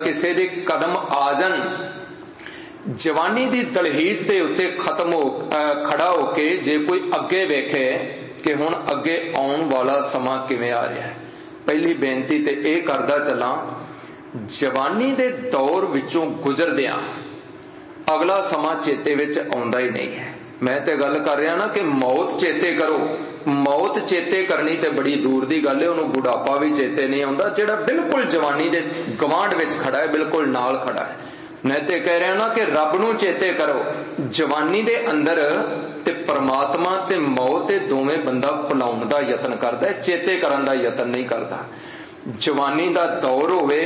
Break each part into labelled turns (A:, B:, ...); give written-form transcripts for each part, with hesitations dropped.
A: ਕਿਸੇ ਦੇ ਕਦਮ ਆ ਜਾਣ, ਜਵਾਨੀ ਦੀ ਦਲਹੀਜ਼ ਦੇ ਉੱਤੇ ਖੜਾ ਹੋ ਕੇ ਜੇ ਕੋਈ ਅੱਗੇ ਵੇਖੇ ਕਿ ਹੁਣ ਅੱਗੇ ਆਉਣ ਵਾਲਾ ਸਮਾਂ ਕਿਵੇਂ ਆ ਰਿਹਾ ਹੈ, ਪਹਿਲੀ ਬੇਨਤੀ ਤੇ ਇਹ ਕਰਦਾ ਚੱਲਾਂ, ਜਵਾਨੀ ਦੇ ਦੌਰ ਵਿੱਚੋਂ ਗੁਜ਼ਰਦਿਆਂ ਅਗਲਾ ਸਮਾਂ ਚੇਤੇ ਵਿੱਚ ਆਉਂਦਾ ਹੀ ਨਹੀਂ ਹੈ। ਮੈਂ ਤੇ ਗੱਲ ਕਰ ਰਿਹਾ ਨਾ ਕਿ ਮੌਤ ਚੇਤੇ ਕਰੋ, ਮੌਤ ਚੇਤੇ ਕਰਨੀ ਤੇ ਬੜੀ ਦੂਰ ਦੀ ਗੱਲ ਹੈ, ਉਹਨੂੰ ਬੁਢਾਪਾ ਵੀ ਚੇਤੇ ਨਹੀਂ ਆਉਂਦਾ ਜਿਹੜਾ ਬਿਲਕੁਲ ਜਵਾਨੀ ਦੇ ਗਵਾਂਢ ਵਿੱਚ ਖੜਾ ਹੈ, ਬਿਲਕੁਲ ਨਾਲ ਖੜਾ ਹੈ। ਮੈਂ ਤੇ ਕਹਿ ਰਿਹਾ ਨਾ ਕਿ ਰੱਬ ਨੂੰ ਚੇਤੇ ਕਰੋ, ਜਵਾਨੀ ਦੇ ਅੰਦਰ ਤੇ ਪਰਮਾਤਮਾ ਤੇ ਮੌਤ ਤੇ ਦੋਵੇਂ ਬੰਦਾ ਭੁਲਾਉਣ ਦਾ ਯਤਨ ਕਰਦਾ ਹੈ, ਚੇਤੇ ਕਰਨ ਦਾ ਯਤਨ ਨਹੀਂ ਕਰਦਾ। ਜਵਾਨੀ ਦਾ ਦੌਰ ਹੋਵੇ,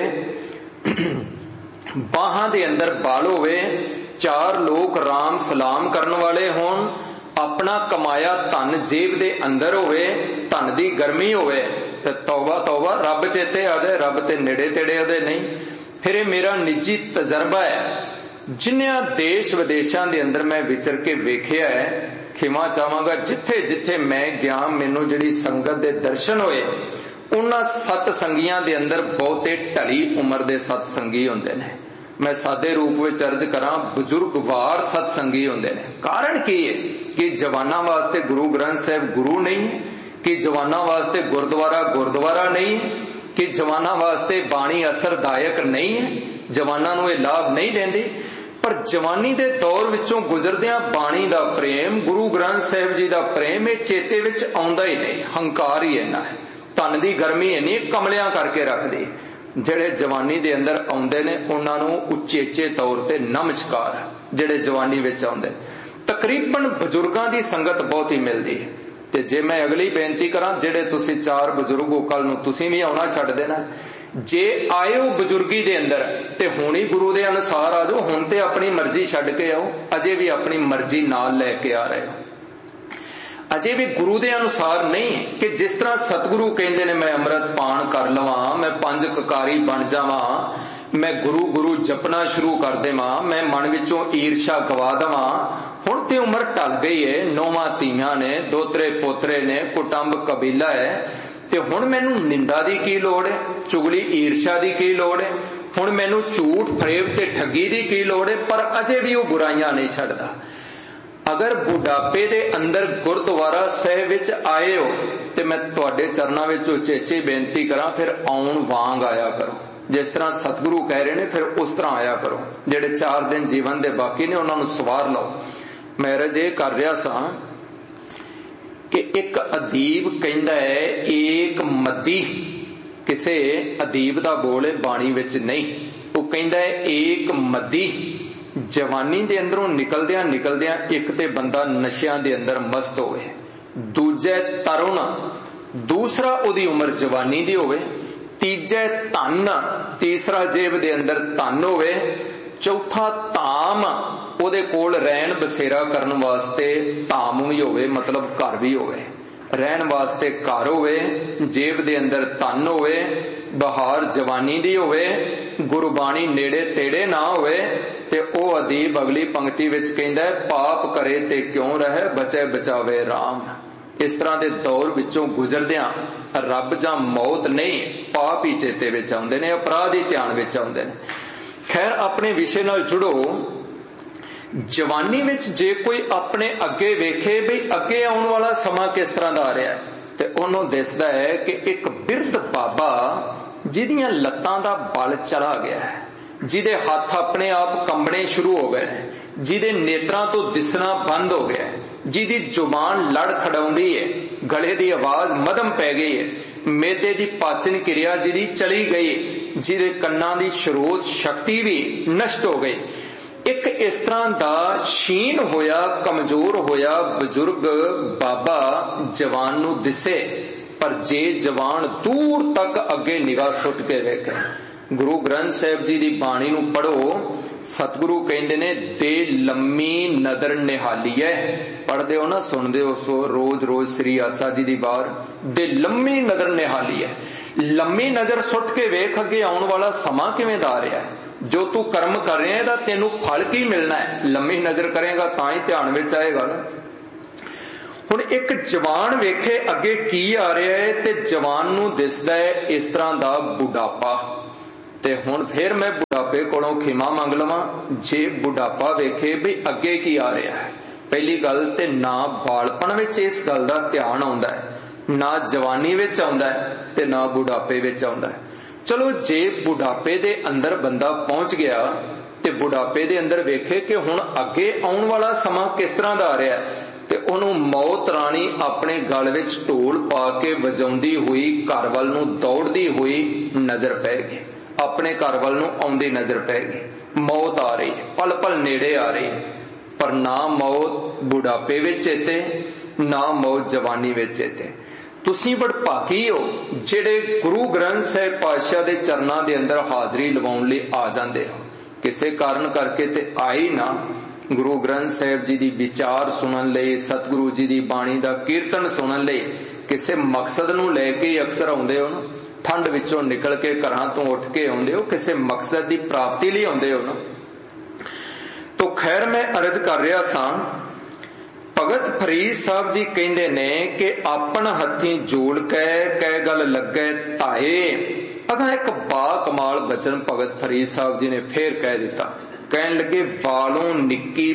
A: ਬਾਹਾਂ ਦੇ ਅੰਦਰ ਬਾਲ ਹੋਵੇ, ਚਾਰ ਲੋਕ ਰਾਮ ਸਲਾਮ ਕਰਨ ਵਾਲੇ ਹੋਣ, ਆਪਣਾ ਕਮਾਇਆ ਧਨ ਜੇਬ ਦੇ ਅੰਦਰ ਹੋਵੇ, ਧਨ ਦੀ ਗਰਮੀ ਹੋਵੇ, ਤੇ ਤੌਬਾ ਤੌਬਾ ਰੱਬ ਚੇਤੇ ਆ ਜਾਏ, ਰੱਬ ਤੇ ਨੇੜੇ ਤੇੜੇ ਉਹਦੇ ਨਹੀਂ। ਫਿਰ ਇਹ ਮੇਰਾ ਨਿੱਜੀ ਤਜਰਬਾ ਹੈ, ਜਿੰਨਿਆਂ ਦੇਸ਼ ਵਿਦੇਸ਼ਾਂ ਦੇ ਅੰਦਰ ਮੈਂ ਵਿਚਰ ਕੇ ਵੇਖਿਆ ਹੈ, ਖਿਮਾ ਚਾਹਾਂਗਾ ਜਿੱਥੇ ਜਿੱਥੇ ਮੈਂ ਗਿਆ ਮੈਨੂੰ ਜਿਹੜੀ ਸੰਗਤ ਦੇ ਦਰਸ਼ਨ ਹੋਏ, ਉਹਨਾਂ ਸਤ ਸੰਗੀਆਂ ਦੇ ਅੰਦਰ ਬਹੁਤੇ ਢਲੀ ਉਮਰ ਦੇ ਸਤ ਸੰਗੀ ਹੁੰਦੇ ਨੇ। ਮੈਂ ਸਾਦੇ ਰੂਪ ਵਿੱਚ ਅਰਜ਼ ਕਰਾਂ, ਬਜ਼ੁਰਗਵਾਰ ਸਤ ਸੰਗੀ ਹੁੰਦੇ ਨੇ। ਕਾਰਨ ਕੀ ਹੈ ਕਿ ਜਵਾਨਾਂ ਵਾਸਤੇ ਗੁਰੂ ਗ੍ਰੰਥ ਸਾਹਿਬ ਗੁਰੂ ਨਹੀਂ ਹੈ, ਕਿ ਜਵਾਨਾਂ ਵਾਸਤੇ ਗੁਰਦੁਆਰਾ ਨਹੀਂ ਹੈ, ਕਿ ਜਵਾਨਾਂ ਵਾਸਤੇ ਬਾਣੀ ਅਸਰਦਾਇਕ ਨਹੀਂ ਹੈ, ਜਵਾਨਾਂ ਨੂੰ ਇਹ ਲਾਭ ਨਹੀਂ ਦਿੰਦੀ। ਪਰ ਜਵਾਨੀ ਦੇ ਦੌਰ ਵਿੱਚੋਂ ਗੁਜ਼ਰਦਿਆਂ ਬਾਣੀ ਦਾ ਪ੍ਰੇਮ, ਗੁਰੂ ਗ੍ਰੰਥ ਸਾਹਿਬ ਜੀ ਦਾ ਪ੍ਰੇਮ ਇਹ ਚੇਤੇ ਵਿੱਚ ਆਉਂਦਾ ਹੀ ਨਹੀਂ। ਹੰਕਾਰ ਹੀ ਇੰਨਾ ਹੈ, ਧਨ ਦੀ ਗਰਮੀ ਇੰਨੀ ਕਮਲਿਆਂ ਕਰਕੇ ਰੱਖਦੀ। ਜਿਹੜੇ ਜਵਾਨੀ ਦੇ ਅੰਦਰ ਆਉਂਦੇ ਨੇ ਉਹਨਾਂ ਨੂੰ ਉਚੇਚੇ ਤੌਰ ਤੇ ਨਮਸਕਾਰ। ਜਿਹੜੇ ਜਵਾਨੀ ਵਿੱਚ ਆਉਂਦੇ ਤਕਰੀਬਨ ਬਜ਼ੁਰਗਾਂ ਦੀ ਸੰਗਤ ਬਹੁਤ ਹੀ ਮਿਲਦੀ ਹੈ। ਤੇ ਜੇ ਮੈਂ ਅਗਲੀ ਬੇਨਤੀ ਕਰਾਂ, ਜਿਹੜੇ ਤੁਸੀਂ ਚਾਰ ਬਜ਼ੁਰਗ ਹੋ, ਕੱਲ ਨੂੰ ਤੁਸੀਂ ਵੀ ਆਉਣਾ ਛੱਡ ਦੇਣਾ। ਜੇ ਆਇਓ ਬਜ਼ੁਰਗੀ ਦੇ ਅੰਦਰ ਤੇ ਹੁਣ ਹੀ ਗੁਰੂ ਦੇ ਅਨੁਸਾਰ ਆ ਜਾਓ, ਹੁਣ ਤੇ ਆਪਣੀ ਮਰਜ਼ੀ ਛੱਡ ਕੇ ਆਓ, ਅਜੇ ਵੀ ਆਪਣੀ ਮਰਜ਼ੀ ਨਾਲ ਲੈ ਕੇ ਆ ਰਹੇ ਹੋ, ਅਜੇ ਵੀ ਗੁਰੂ ਦੇ ਅਨੁਸਾਰ ਨਹੀਂ। ਕਿ ਜਿਸ ਤਰ੍ਹਾਂ ਸਤਿਗੁਰੂ ਕਹਿੰਦੇ ਨੇ ਮੈਂ ਅੰਮ੍ਰਿਤ ਪਾਨ ਕਰ ਲਵਾਂ, ਮੈਂ ਪੰਜ ਕਕਾਰੀ ਬਣ ਜਾਵਾਂ, ਮੈਂ ਗੁਰੂ ਗੁਰੂ ਜਪਣਾ ਸ਼ੁਰੂ ਕਰ ਦੇਵਾਂ, ਮੈਂ ਮਨ ਵਿੱਚੋਂ ਈਰਸ਼ਾ ਗਵਾ ਦੇਵਾਂ। ਹੁਣ ਤੇ ਉਮਰ ਢਲ ਗਈ ਏ, ਨੌਵਾਂ ਧੀਆਂ ਨੇ, ਦੋਤਰੇ ਪੋਤਰੇ ਨੇ, ਕੁਟੰਬ ਕਬੀਲਾ ਹੈ, ਤੇ ਹੁਣ ਮੈਨੂੰ ਨਿੰਦਾ ਦੀ ਕੀ ਲੋੜ ਹੈ, ਚੁਗਲੀ ਈਰਸ਼ਾ ਦੀ ਕੀ ਲੋੜ ਹੈ, ਹੁਣ ਮੈਨੂੰ ਝੂਠ ਫਰੇਬ ਤੇ ਠੱਗੀ ਦੀ ਕੀ ਲੋੜ ਹੈ। ਪਰ ਅਜੇ ਵੀ ਉਹ ਬੁਰਾਈਆਂ ਨਹੀਂ ਛੱਡਦਾ। ਅਗਰ ਬੁਢਾਪੇ ਦੇ ਅੰਦਰ ਗੁਰਦੁਆਰਾ ਸਾਹਿਬ ਵਿੱਚ ਆਏ ਹੋ ਤੇ ਮੈਂ ਤੁਹਾਡੇ ਚਰਨਾਂ ਵਿੱਚ ਉਚੇਚੀ ਬੇਨਤੀ ਕਰਾਂ, ਫਿਰ ਆਉਣ ਵਾਂਗ ਆਇਆ ਕਰੋ। ਜਿਸ ਤਰ੍ਹਾਂ ਸਤਿਗੁਰੂ ਕਹਿ ਰਹੇ ਨੇ ਫਿਰ ਉਸ ਤਰ੍ਹਾਂ ਆਇਆ ਕਰੋ। ਜਿਹੜੇ 4 ਦਿਨ ਜੀਵਨ ਦੇ ਬਾਕੀ ਨੇ ਉਹਨਾਂ ਨੂੰ ਸਵਾਰ ਲਓ। ਮੈਂ ਅਰਜ਼ ਇਹ ਕਰ ਰਿਹਾ ਸਾਂ ਕਿ ਇੱਕ ਅਦੀਬ ਕਹਿੰਦਾ ਹੈ, ਏਕ ਮੱਦੀ, ਕਿਸੇ ਅਦੀਬ ਦਾ ਬੋਲ ਹੈ ਬਾਣੀ ਵਿੱਚ ਨਹੀਂ। ਉਹ ਕਹਿੰਦਾ ਹੈ ਏਕ ਮੱਦੀ, ਜਵਾਨੀ ਦੇ ਅੰਦਰੋਂ ਨਿਕਲਦਿਆਂ ਇੱਕ ਤੇ ਬੰਦਾ ਨਸ਼ਿਆਂ ਦੇ ਅੰਦਰ ਮਸਤ ਹੋਵੇ, ਦੂਜੇ ਤਰੁਣ, ਦੂਸਰਾ ਉਹਦੀ ਉਮਰ ਜਵਾਨੀ ਦੀ ਹੋਵੇ, ਤੀਜੇ ਧਨ, ਤੀਸਰਾ ਜੇਬ ਦੇ ਅੰਦਰ ਧਨ ਹੋਵੇ, ਚੌਥਾ ਧਾਮ, ਉਹਦੇ ਕੋਲ ਰਹਿਣ ਬਸੇਰਾ ਕਰਨ ਵਾਸਤੇ ਧਾਮ ਵੀ ਹੋਵੇ, ਮਤਲਬ ਘਰ ਵੀ ਹੋਵੇ, ਰਹਿਣ ਵਾਸਤੇ ਘਰ ਹੋਵੇ, ਜੇਬ ਦੇ ਅੰਦਰ ਧਨ ਹੋਵੇ, ਬਹਾਰ ਜਵਾਨੀ ਦੀ ਹੋਵੇ, ਗੁਰਬਾਣੀ ਨੇੜੇ ਤੇੜੇ ਨਾ ਹੋਵੇ। ਤੇ ਉਹ ਅਦੀਬ ਅਗਲੀ ਪੰਕਤੀ ਵਿੱਚ ਕਹਿੰਦਾ, ਪਾਪ ਕਰੇ ਤੇ ਕਿਉਂ ਰਹੇ, ਬਚੇ ਬਚਾਵੇ ਰਾਮ। ਇਸ ਤਰ੍ਹਾਂ ਦੇ ਦੌਰ ਵਿੱਚੋਂ ਗੁਜ਼ਰਦਿਆਂ ਰੱਬ ਜਾਂ ਮੌਤ ਨਹੀਂ, ਪਾਪ ਹੀ ਚੇਤੇ ਵਿੱਚ ਆਉਂਦੇ ਨੇ, ਅਪਰਾਧ ਹੀ ਧਿਆਨ ਵਿੱਚ ਆਉਂਦੇ ਨੇ। ਖੈਰ, ਆਪਣੇ ਵਿਸ਼ੇ ਨਾਲ ਜੁੜੋ। ਜਵਾਨੀ ਵਿੱਚ ਜੇ ਕੋਈ ਆਪਣੇ ਅੱਗੇ ਵੇਖੇ ਬਈ ਅੱਗੇ ਆਉਣ ਵਾਲਾ ਸਮਾਂ ਕਿਸ ਤਰ੍ਹਾਂ ਦਾ ਆ ਰਿਹਾ ਹੈ, ਤੇ ਉਹਨੂੰ ਦਿਸਦਾ ਹੈ ਕਿ ਇੱਕ ਬਿਰਧ ਬਾਬਾ ਜਿਹਦੀਆਂ ਲੱਤਾਂ ਦਾ ਬਲ ਚਲਾ ਗਿਆ ਹੈ, ਜਿਹਦੇ ਹੱਥ ਆਪਣੇ ਆਪ ਕੰਬਣੇ ਸ਼ੁਰੂ ਹੋ ਗਏ ਨੇ, ਜਿਹਦੇ ਨੇਤਰਾਂ ਤੋਂ ਦਿਸਣਾ ਬੰਦ ਹੋ ਗਿਆ, ਜਿਹਦੀ ਜ਼ੁਬਾਨ ਲੜ ਖੜਾਉਂਦੀ ਹੈ, ਗਲੇ ਦੀ ਆਵਾਜ਼ ਮਧਮ ਪੈ ਗਈ ਹੈ, ਮੇਦੇ ਦੀ ਪਾਚਨ ਕਿਰਿਆ ਜਿਹਦੀ ਚਲੀ ਗਈ, ਜਿਹਦੇ ਕੰਨਾਂ ਦੀ ਸਰੋਤ ਸ਼ਕਤੀ ਵੀ ਨਸ਼ਟ ਹੋ ਗਈ। ਇੱਕ ਇਸ ਤਰ੍ਹਾਂ ਦਾ ਸ਼ੀਨ ਹੋਇਆ, ਕਮਜ਼ੋਰ ਹੋਇਆ ਬਜ਼ੁਰਗ ਬਾਬਾ ਜਵਾਨ ਨੂੰ ਦਿਸੇ। ਪਰ ਜੇ ਜਵਾਨ ਦੂਰ ਤੱਕ ਅੱਗੇ ਨਿਗਾਹ ਸੁੱਟ ਕੇ ਵੇਖੇ, ਗੁਰੂ ਗ੍ਰੰਥ ਸਾਹਿਬ ਜੀ ਦੀ ਬਾਣੀ ਨੂੰ ਪੜ੍ਹੋ, ਸਤਿਗੁਰੂ ਕਹਿੰਦੇ ਨੇ ਦੇ ਲੰਮੀ ਨਦਰ ਨਿਹਾਲੀਐ। ਪੜ੍ਹਦੇ ਹੋ ਨਾ, ਸੁਣਦੇ ਹੋ, ਸੋ ਰੋਜ਼ ਸ੍ਰੀ ਆਸਾ ਜੀ ਦੀ ਵਾਰ, ਦੇ ਲੰਮੀ ਨਦਰ ਨਿਹਾਲੀਐ। ਲੰਮੀ ਨਜ਼ਰ ਸੁੱਟ ਕੇ ਵੇਖ ਅੱਗੇ ਆਉਣ ਵਾਲਾ ਸਮਾਂ ਕਿਵੇਂ ਦਾ ਆ ਰਿਹਾ ਹੈ, ਜੋ ਤੂੰ ਕਰਮ ਕਰ ਰਿਹਾ ਇਹਦਾ ਤੈਨੂੰ ਫਲ ਕੀ ਮਿਲਣਾ ਹੈ। ਲੰਮੀ ਨਜ਼ਰ ਕਰੇਗਾ ਤਾਂ ਹੀ ਧਿਆਨ ਵਿੱਚ ਆਏਗਾ ਨਾ। ਹੁਣ ਇੱਕ ਜਵਾਨ ਵੇਖੇ ਅੱਗੇ ਕੀ ਆ ਰਿਹਾ ਹੈ, ਤੇ ਜਵਾਨ ਨੂੰ ਦਿਸਦਾ ਹੈ ਇਸ ਤਰ੍ਹਾਂ ਦਾ ਬੁਢਾਪਾ। ते हुण फिर मैं बुढ़ापे कोलों खिमा मंग लवां। जे बुढ़ापा वेखे भी अगे की आ रहा है, पहली गल ते ना बालपन विच इस गल दा ध्यान आउंदा है, ना जवानी विच आउंदा है ते ना बुढ़ापे विच आउंदा है। चलो जे बुढ़ापे दे अंदर बंदा पहुंच गया ते बुढ़ापे दे अंदर वेखे कि हुण अगे आउण वाला समा किस तरह दा आ रहा है, ते उहनूं मौत राणी अपने गल विच ढोल पा के वजाउंदी हुई घर वल नूं दौड़दी हुई नजर पैगी, अपने घर वल नूं आउंदी नजर पैगी। मौत आ रही, पल पल नेड़े आ रही, पर ना मौत बुढ़ापे विच चेते, ना मौत जवानी विच चेते। तुसीं वडभागी हो जिहड़े गुरु ग्रंथ साहिब पातशाह दे चरनां दे अंदर हाजरी लवाउण लई आ जांदे हो। किसे कारण करके ते आई ना, गुरु ग्रंथ साहिब जी दी विचार सुनन लई, सतगुरु जी दी बाणी दा कीर्तन सुनन लई किसे मकसद नूं लैके ही अक्सर आउंदे हो ना। ठंड विचों निकल के घरां तो उठ के आउंदे हो, किसे मकसद दी प्राप्ति लई आउंदे हो ना। तो खैर मैं अर्ज कर रहा सां, भगत फरीद साहब जी कहंदे ने कि अपन हथीं जोड़ कै गल लगे ताए। अगा एक बा कमाल बचन भगत फरीद साहब जी ने फिर कह दिता। कहन लगे वालों निक्की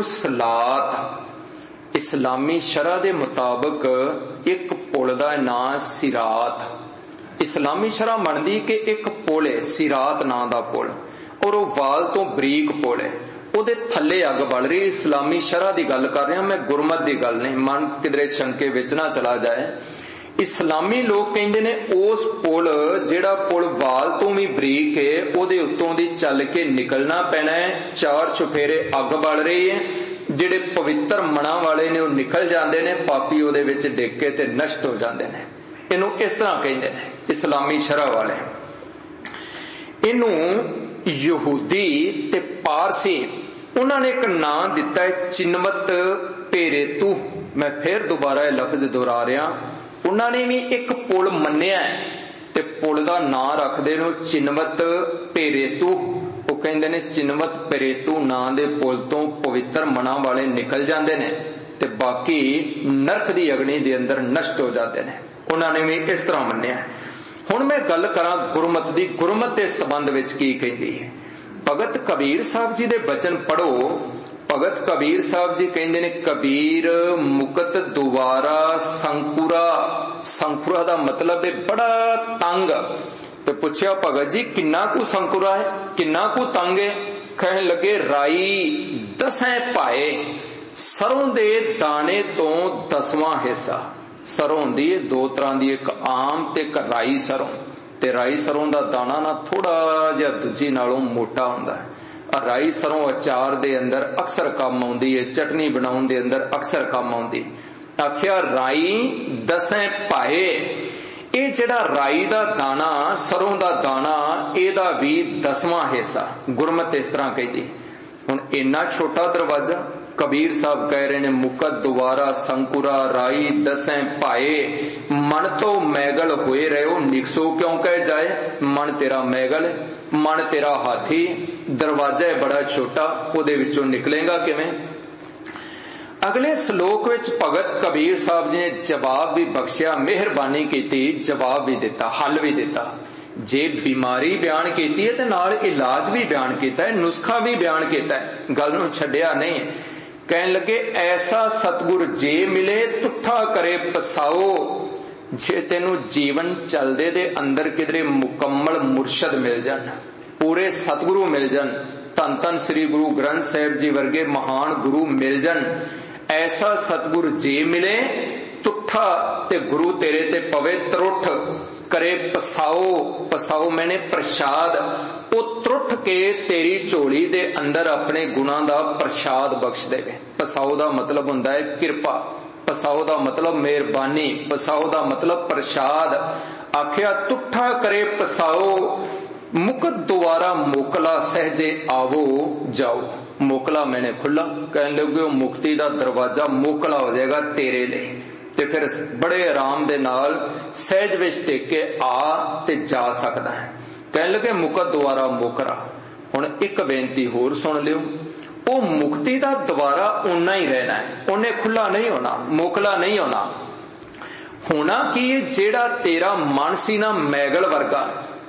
A: पुरसलात। इस्लामी शरह दे मुताबिक एक पुल दा नां सिरात। इस्लामी शरह मनदी कि एक पुल है सिरात नां दा पुल, और वह वाल तो बरीक पुल है, ਉਹਦੇ थले अग बल रही। इस्लामी शरह की गल कर रहा मैं, गुरमत की गल नहीं, मन किधरे शंके विच ना चला जाए। इस्लामी लोग कहते ने उस पुल जिहड़ा पुल वाल तो भी बरीक है, ਉਹਦੇ उत्तों दी चल के निकलना पैना है। चार चुफेरे अग बल रही है, जिहड़े पवित्र मना वाले ने वो निकल जाते हैं, पापी ਉਹਦੇ ਵਿੱਚ ਡਿੱਗ के ते नष्ट हो जाते हैं। इनू इस तरह कहते हैं इस्लामी शरह वाले। इनू यहूदी ते पारसी उन्होंने एक नाम दिता है चिन्मत पेरेतू। मैं फिर दोबारा लफ्ज दोहरा रहा, उन्होंने भी एक पुल मन्निया ते पुल का नाम रखते हैं चिन्मत पेरेतू। वो कहते ने चिन्मत पेरेतू नाम दे पुल तो पवित्र मना वाले निकल जाते हैं ते बाकी नरक की अग्नि के अंदर नष्ट हो जाते हैं। उन्होंने भी इस तरह मन्निया। हुण मैं गल करा गुरमत की। गुरमत के संबंध में की कहती है। भगत कबीर साहब जी दे बचन पढ़ो। भगत कबीर साहब जी कहते ने कबीर मुकत दुबारा संकुरा। संकुरा दा मतलब है बड़ा तंग। तो पूछया भगत जी किन्ना कु संकुरा है, किन्ना कु तंग है? कहन लगे राई 10 पाए, सरों दे दाने तो 10वां हिस्सा। सरों दी दो तरह की, एक आम ते एक राई सरों। ते राई सरों दा दाना ना थोड़ा जिहा दूजी नालों मोटा हुंदा है। राई सरों अचार दे अंदर अक्सर काम आउंदी है, चटनी बनाउण दे अंदर अक्सर काम आउंदी। आखिया राई 10 पाए। ये जिहड़ा राई दा दाना, सरों दा दाना, एदा भी 10वां हिस्सा। गुरमत इस तरह कहदी। हुण इन्ना छोटा दरवाजा कबीर साहब कह रहे ने मुकत दुबारा संकुरा राई 10 पाए। मन तो मैगल हुए रहे हो, निकसो क्यों कह जाए। मन तेरा मैगल है, मन तेरा हाथी, दरवाजा है बड़ा छोटा, उहदे विचों निकलेगा किवें। अगले श्लोक विच भगत कबीर साहब जी ने जवाब भी बख्शिया, मेहरबानी की, जवाब भी दिता, हल भी दिता। जे बीमारी बयान की है तो नाल इलाज भी बयान किया है, नुस्खा भी बयान किया है, गल नूं छड्डिया नहीं। कहन लगे ऐसा सतगुर जे मिले तुठा करे पसाओ। जे तेनू जीवन चलदे दे अंदर किधरे मुकम्मल मुर्शद मिल जान, पूरे सतगुरु मिल जान, धन धन श्री गुरु ग्रंथ साहिब जी वर्गे महान गुरु मिल जान, ऐसा सतगुर जे मिले तुठा ते गुरु तेरे ते पवे त्रुठ करे पसाओ। पसाओ मैंने प्रसाद, वो त्रुठ के तेरी झोली दे अंदर अपने गुणा दा प्रसाद बख्श देवे। पसाओ दा मतलब हुंदा है किरपा, पसाओ दा मतलब मेहरबानी, पसाओ दा मतलब प्रसाद। आखिया तुठा करे पसाओ, मुकत दोबारा मोकला सहजे आवो जाओ। मोकला मैंने खुला, कहने लगे मुक्ति दा दरवाजा मोकला हो जाएगा तेरे लिए। ते फिर बड़े आराम दे नाल सहज विच टेक के आ ते जा सकदा है। कहने लगे मुकत द्वारा मोकरा। हुण एक बेनती होर सुन लियो, वो मुक्ति दा द्वारा उन्ना ही रहना है, उन्हें खुला नहीं होना, मोकला नहीं होना। होना की जेड़ा तेरा मन सी ना मैगल वर्गा,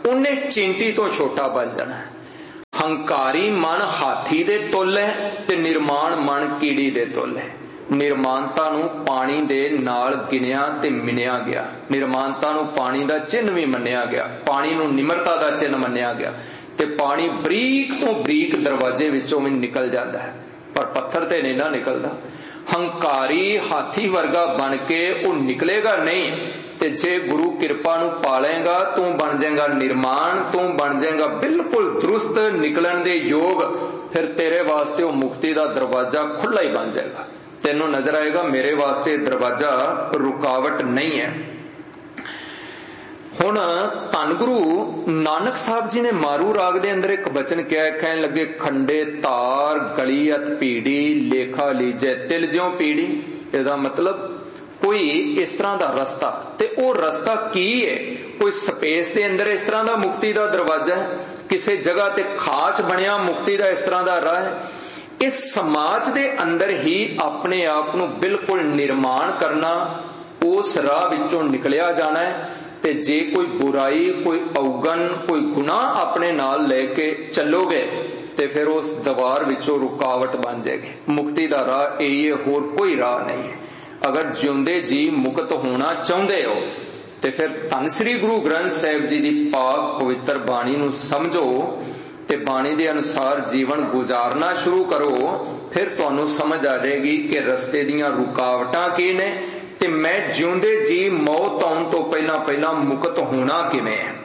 A: ਉਹਨੇ ਚਿੰਟੀ ਤੋਂ ਛੋਟਾ ਬਣ ਜਾਣਾ। ਹੰਕਾਰੀ ਮਨ ਹਾਥੀ ਦੇ ਤੁੱਲ ਹੈ ਤੇ ਨਿਰਮਾਣ ਮਨ ਕੀੜੀ ਦੇ ਤੁੱਲ ਹੈ। ਨਿਰਮਾਨਤਾ ਨੂੰ ਪਾਣੀ ਦੇ ਨਾਲ ਗਿਣਿਆ ਤੇ ਮਿਣਿਆ ਗਿਆ। ਨਿਰਮਾਨਤਾ ਨੂੰ ਪਾਣੀ ਦਾ ਚਿੰਨ੍ਹ ਵੀ ਮੰਨਿਆ ਗਿਆ, ਪਾਣੀ ਨੂੰ ਨਿਮਰਤਾ ਦਾ ਚਿੰਨ੍ਹ ਮੰਨਿਆ ਗਿਆ ਤੇ ਪਾਣੀ ਬਰੀਕ ਤੋਂ ਬਰੀਕ ਦਰਵਾਜ਼ੇ ਵਿੱਚੋਂ ਵੀ ਨਿਕਲ ਜਾਂਦਾ ਹੈ, ਪਰ ਪੱਥਰ ਤੇ ਨਹੀਂ ਨਾ ਨਿਕਲਦਾ। ਹੰਕਾਰੀ ਹਾਥੀ ਵਰਗਾ ਬਣ ਕੇ ਉਹ ਨਿਕਲੇਗਾ ਨਹੀਂ, ਤੇ ਜੇ ਗੁਰੂ ਕਿਰਪਾ ਨੂੰ ਪਾਲੇਗਾ ਤੂੰ ਬਣ ਜਾਏਗਾ ਨਿਰਮਾਣ, ਤੂੰ ਬਣ ਜਾਏਗਾ ਬਿਲਕੁਲ ਦਰੁਸਤ ਨਿਕਲਣ ਦੇ ਯੋਗ। ਫਿਰ ਤੇਰੇ ਵਾਸਤੇ ਉਹ ਮੁਕਤੀ ਦਾ ਦਰਵਾਜ਼ਾ ਖੁੱਲਾ ਹੀ ਬਣ ਜਾਏਗਾ। ਤੈਨੂੰ ਨਜ਼ਰ ਆਏਗਾ ਮੇਰੇ ਵਾਸਤੇ ਦਰਵਾਜ਼ਾ ਰੁਕਾਵਟ ਨਹੀਂ ਹੈ। ਹੁਣ ਧੰਨ ਗੁਰੂ ਨਾਨਕ ਸਾਹਿਬ ਜੀ ਨੇ ਮਾਰੂ ਰਾਗ ਦੇ ਅੰਦਰ ਇੱਕ ਬਚਨ ਕਿਹਾ, ਕਹਿਣ ਲੱਗੇ ਖੰਡੇ ਤਾਰ ਗਲੀ ਅਤ ਪੀੜੀ ਲੇਖਾ ਲੀਜੈ ਤਿਲ ਜਿਉ ਪੀੜੀ। ਇਹਦਾ ਮਤਲਬ ਕੋਈ ਇਸ ਤਰ੍ਹਾਂ ਦਾ ਰਸਤਾ, ਤੇ ਉਹ ਰਸਤਾ ਕੀ ਹੈ? ਕੋਈ ਸਪੇਸ ਦੇ ਅੰਦਰ ਇਸ ਤਰ੍ਹਾਂ ਦਾ ਮੁਕਤੀ ਦਾ ਦਰਵਾਜ਼ਾ ਹੈ, ਕਿਸੇ ਜਗ੍ਹਾ ਤੇ ਖਾਸ ਬਣਿਆ ਮੁਕਤੀ ਦਾ ਇਸ ਤਰ੍ਹਾਂ ਦਾ ਰਾਹ ਹੈ। ਇਸ ਸਮਾਜ ਦੇ ਅੰਦਰ ਹੀ ਆਪਣੇ ਆਪ ਨੂੰ ਬਿਲਕੁਲ ਨਿਰਮਾਣ ਕਰਨਾ, ਉਸ ਰਾਹ ਵਿੱਚੋਂ ਨਿਕਲਿਆ ਜਾਣਾ ਹੈ। ਤੇ ਜੇ ਕੋਈ ਬੁਰਾਈ, ਕੋਈ ਔਗਣ, ਕੋਈ ਗੁਨਾਹ ਆਪਣੇ ਨਾਲ ਲੈ ਕੇ ਚੱਲੋਗੇ ਤੇ ਫਿਰ ਉਸ ਦੀਵਾਰ ਵਿੱਚੋਂ ਰੁਕਾਵਟ ਬਣ ਜਾਏਗੀ। ਮੁਕਤੀ ਦਾ ਰਾਹ ਇਹ ਹੈ, ਹੋਰ ਕੋਈ ਰਾਹ ਨਹੀਂ ਹੈ। ਅਗਰ ਜਿਉਂਦੇ ਜੀ ਮੁਕਤ ਹੋਣਾ ਚਾਹੁੰਦੇ ਹੋ ਤੇ ਫਿਰ ਧੰਨ ਸ੍ਰੀ ਗੁਰੂ ਗ੍ਰੰਥ ਸਾਹਿਬ ਜੀ ਦੀ ਪਾਕ ਪਵਿੱਤਰ ਬਾਣੀ ਨੂੰ ਸਮਝੋ ਤੇ ਬਾਣੀ ਦੇ ਅਨੁਸਾਰ ਜੀਵਨ ਗੁਜ਼ਾਰਨਾ ਸ਼ੁਰੂ ਕਰੋ। ਫਿਰ ਤੁਹਾਨੂੰ ਸਮਝ ਆ ਜਾਏਗੀ ਕਿ ਰਸਤੇ ਦੀਆਂ ਰੁਕਾਵਟਾਂ ਕੀ ਨੇ ਤੇ ਮੈਂ ਜਿਉਂਦੇ ਜੀ ਮੌਤ ਆਉਣ ਤੋਂ ਪਹਿਲਾਂ ਮੁਕਤ ਹੋਣਾ ਕਿਵੇਂ ਹੈ।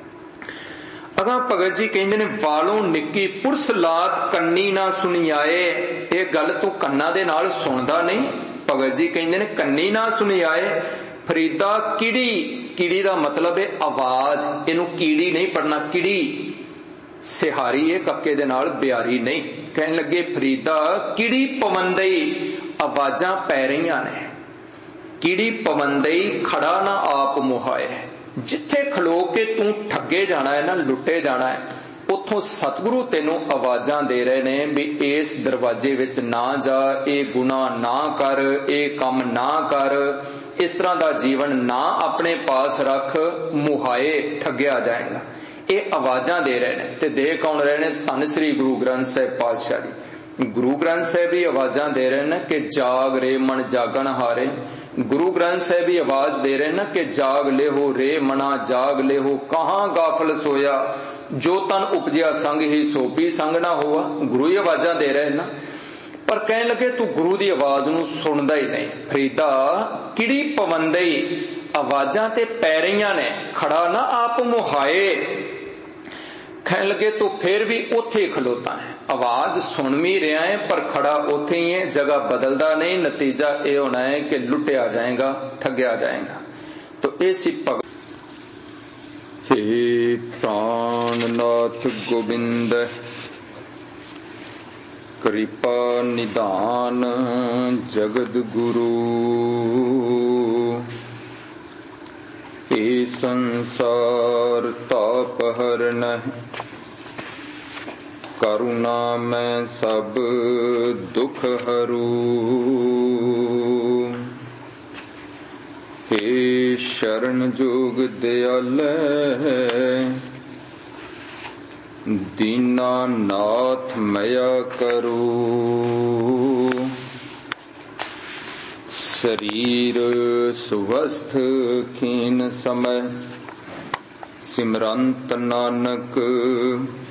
A: ਅਗਾ ਭਗਤ ਜੀ ਕਹਿੰਦੇ ਨੇ ਵਾਲੋਂ ਨਿੱਕੀ ਪੁਰਸ ਲਾਤ ਕੰਨੀ ਨਾ ਸੁਣੀ ਆਏ। ਇਹ ਗੱਲ ਤੂੰ ਕੰਨਾਂ ਦੇ ਨਾਲ ਸੁਣਦਾ ਨਹੀਂ। ਭਗਤ ਜੀ ਕਹਿੰਦੇ ਨੇ ਕੰਨੀ ਨਾ ਸੁਣੀ ਆਏ। ਫਰੀਦਾ ਕੀੜੀ, ਕੀੜੀ ਦਾ ਮਤਲਬ ਹੈ ਆਵਾਜ਼, ਇਹਨੂੰ ਕੀੜੀ ਨਹੀਂ ਪੜਨਾ, ਕੀੜੀ ਸਿਹਾਰੀ ਹੈ ਕੱਕੇ ਦੇ ਨਾਲ, ਬਿਆਰੀ ਨਹੀਂ। ਕਹਿਣ ਲੱਗੇ ਫਰੀਦਾ ਕੀੜੀ ਪਵੰਦਈ, ਆਵਾਜ਼ਾਂ ਪੈ ਰਹੀਆਂ ਨੇ। ਕੀੜੀ ਪਵੰਦਈ ਖੜਾ ਨਾ ਆਪ ਮੁਹਾਏ। ਜਿੱਥੇ ਖਲੋ ਕੇ ਤੂੰ ਠੱਗੇ ਜਾਣਾ ਹੈ ਨਾ, ਲੁੱਟੇ ਜਾਣਾ ਹੈ, ਉੱਥੋਂ ਸਤਿਗੁਰੂ ਤੈਨੂੰ ਆਵਾਜ਼ਾਂ ਦੇ ਰਹੇ ਨੇ ਵੀ ਇਸ ਦਰਵਾਜ਼ੇ ਵਿੱਚ ਨਾ ਜਾ, ਇਹ ਗੁਨਾਹ ਨਾ ਕਰ, ਇਹ ਕੰਮ ਨਾ ਕਰ, ਇਸ ਤਰ੍ਹਾਂ ਦਾ ਜੀਵਨ ਨਾ ਆਪਣੇ ਪਾਸ ਰੱਖ, ਮੁਹਾਏ ਠੱਗਿਆ ਜਾਏਗਾ। ਇਹ ਆਵਾਜ਼ਾਂ ਦੇ ਰਹੇ ਨੇ। ਤੇ ਦੇ ਕੌਣ ਰਹੇ ਨੇ? ਧੰਨ ਸ੍ਰੀ ਗੁਰੂ ਗ੍ਰੰਥ ਸਾਹਿਬ ਪਾਤਸ਼ਾਹ ਜੀ। ਗੁਰੂ ਗ੍ਰੰਥ ਸਾਹਿਬ ਹੀ ਆਵਾਜ਼ਾਂ ਦੇ ਰਹੇ ਨੇ ਕਿ ਜਾਗ ਰੇ ਮਨ ਜਾਗਣ ਹਾਰੇ। ਗੁਰੂ ਗ੍ਰੰਥ ਸਾਹਿਬ ਹੀ ਆਵਾਜ਼ ਦੇ ਰਹੇ ਨੇ ਕਿ ਜਾਗ ਲਿਹੋ ਰੇ ਮਨਾ ਜਾਗ ਲਿਹੋ, ਕਹਾਂ ਗਾਫਲ ਸੋਇਆ, ਜੋ ਤਨ ਉਪਜਿਆ ਸੰਗ ਹੀ ਸੋਪੀ ਸੰਗ ਨਾ ਹੋਆ। ਗੁਰੂ ਹੀ ਆਵਾਜ਼ਾਂ ਦੇ ਰਹੇ ਨਾ। ਪਰ ਕਹਿਣ ਲੱਗੇ ਤੂੰ ਗੁਰੂ ਦੀ ਆਵਾਜ਼ ਨੂੰ ਸੁਣਦਾ ਹੀ ਨਹੀਂ। ਫਰੀਦਾ ਕਿਹੜੀ ਪਵੰਦਈ, ਆਵਾਜ਼ਾਂ ਤੇ ਪੈ ਰਹੀਆਂ ਨੇ, ਖੜਾ ਨਾ ਆਪ ਮੁਹਾਏ। ਕਹਿਣ ਲੱਗੇ ਤੂੰ ਫਿਰ ਵੀ ਉੱਥੇ ਹੀ ਖਲੋਤਾ ਹੈ, ਆਵਾਜ਼ ਸੁਣ ਵੀ ਰਿਹਾ ਹੈ ਪਰ ਖੜਾ ਉੱਥੇ ਹੀ ਹੈ, ਜਗ੍ਹਾ ਬਦਲਦਾ ਨਹੀਂ। ਨਤੀਜਾ ਇਹ ਹੋਣਾ ਹੈ ਕਿ ਲੁੱਟਿਆ ਜਾਏਗਾ, ਠੱਗਿਆ ਜਾਏਗਾ। तो ऐसी भगत हे प्राणनाथ गोविंद कृपा निधान जगद गुरु हे संसार ताप हरण करुणा में सब दुख हरू हे शरण जोग दयाल दीना नाथ मया करो शरीर स्वस्थ खीन समय सिमरंत नानक